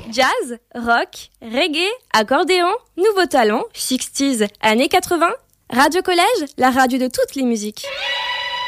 Jazz, rock, reggae, accordéon, nouveau talent, 60s, années 80. Radio Collège, la radio de toutes les musiques.